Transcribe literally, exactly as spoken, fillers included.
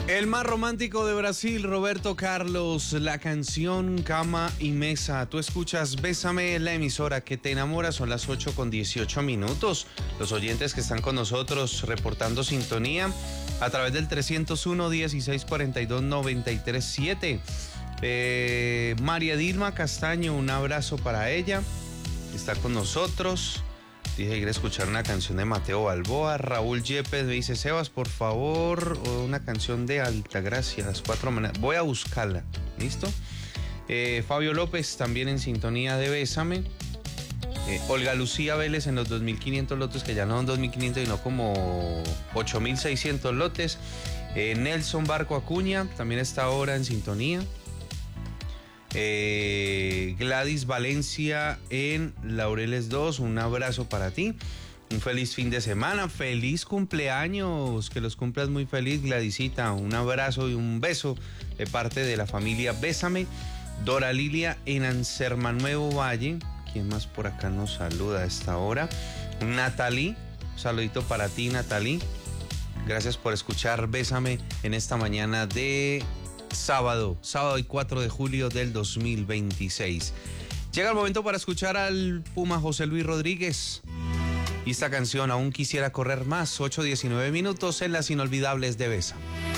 El más romántico de Brasil, Roberto Carlos, la canción Cama y Mesa. Tú escuchas Bésame, la emisora que te enamora. Son las ocho con dieciocho minutos. Los oyentes que están con nosotros reportando sintonía a través del trescientos uno, dieciséis cuarenta y dos, noventa y tres siete. Eh, María Dilma Castaño, un abrazo para ella. Está con nosotros. Dije ir a escuchar una canción de Mateo Balboa. Raúl Yepes me dice: Sebas, por favor, una canción de Altagracia, las cuatro maneras. Voy a buscarla, ¿listo? Eh, Fabio López también en sintonía de Bésame. Eh, Olga Lucía Vélez en los dos mil quinientos lotes, que ya no son dos mil quinientos, sino como ocho mil seiscientos lotes. Eh, Nelson Barco Acuña también está ahora en sintonía. Eh, Gladys Valencia en Laureles dos, un abrazo para ti, un feliz fin de semana, feliz cumpleaños, que los cumplas muy feliz, Gladysita, un abrazo y un beso de parte de la familia Bésame. Dora Lilia en Ansermanuevo Valle, ¿quién más por acá nos saluda a esta hora? Natalie, un saludito para ti, Natalie, gracias por escuchar Bésame en esta mañana de Sábado, sábado y cuatro de julio del dos mil veintiséis. Llega el momento para escuchar al Puma José Luis Rodríguez. Y esta canción, Aún Quisiera Correr Más, ocho diecinueve minutos en las inolvidables de Bésame.